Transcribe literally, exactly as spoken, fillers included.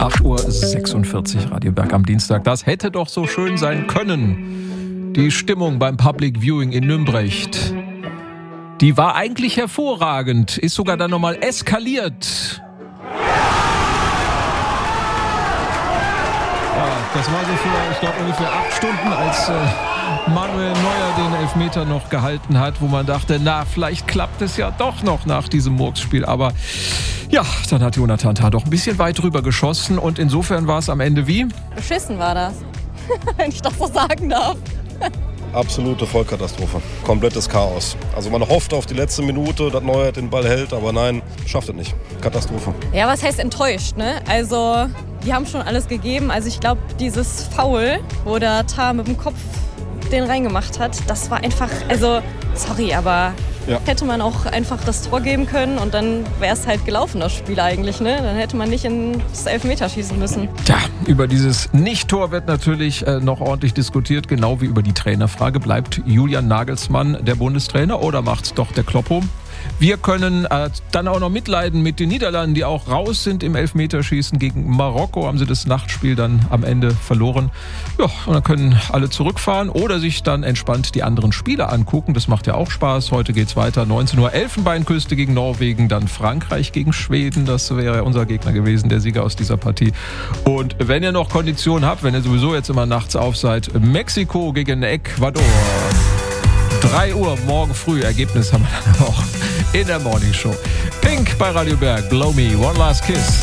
acht Uhr sechsundvierzig, Radio Berg am Dienstag. Das hätte doch so schön sein können. Die Stimmung beim Public Viewing in Nümbrecht, die war eigentlich hervorragend, ist sogar dann nochmal eskaliert. Ja, das war so für, ich glaube, ungefähr acht Stunden, als äh, Manuel Neuer den Elfmeter noch gehalten hat, wo man dachte, na, vielleicht klappt es ja doch noch nach diesem Murksspiel. Aber ja, dann hat Jonathan Tah doch ein bisschen weit rüber geschossen und insofern war es am Ende wie? Beschissen war das, wenn ich das so sagen darf. Absolute Vollkatastrophe. Komplettes Chaos. Also man hofft auf die letzte Minute, dass Neuer den Ball hält, aber nein, schafft es nicht. Katastrophe. Ja, was heißt enttäuscht, ne? Also, die haben schon alles gegeben. Also ich glaube, dieses Foul, wo der Tah mit dem Kopf den reingemacht hat, das war einfach, also, sorry, aber ja. Hätte man auch einfach das Tor geben können und dann wäre es halt gelaufen, das Spiel eigentlich, ne? Dann hätte man nicht ins Elfmeter schießen müssen. Tja, über dieses Nicht-Tor wird natürlich äh, noch ordentlich diskutiert, genau wie über die Trainerfrage. Bleibt Julian Nagelsmann der Bundestrainer oder macht's doch der Kloppo? Wir können äh, dann auch noch mitleiden mit den Niederlanden, die auch raus sind im Elfmeterschießen. Gegen Marokko haben sie das Nachtspiel dann am Ende verloren. Ja, und dann können alle zurückfahren oder sich dann entspannt die anderen Spiele angucken. Das macht ja auch Spaß. Heute geht's weiter. neunzehn Uhr Elfenbeinküste gegen Norwegen, dann Frankreich gegen Schweden. Das wäre unser Gegner gewesen, der Sieger aus dieser Partie. Und wenn ihr noch Konditionen habt, wenn ihr sowieso jetzt immer nachts auf seid, Mexiko gegen Ecuador. drei Uhr morgen früh. Ergebnis haben wir dann auch in der Morning Show. Pink bei Radio Berg. Blow Me. One Last Kiss.